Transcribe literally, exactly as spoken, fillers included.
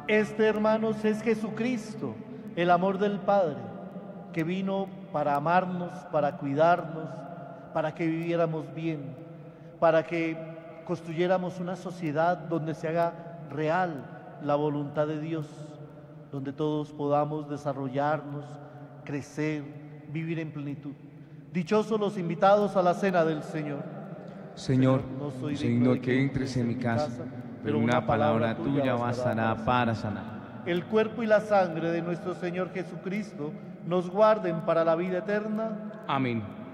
Este, hermanos, es Jesucristo, el amor del Padre, que vino para amarnos, para cuidarnos, para que viviéramos bien, para que construyéramos una sociedad donde se haga real la voluntad de Dios, donde todos podamos desarrollarnos, crecer, vivir en plenitud. Dichosos los invitados a la cena del Señor. Señor, no soy digno de que entres en mi casa, pero una palabra tuya bastará para sanar. El cuerpo y la sangre de nuestro Señor Jesucristo nos guarden para la vida eterna. Amén.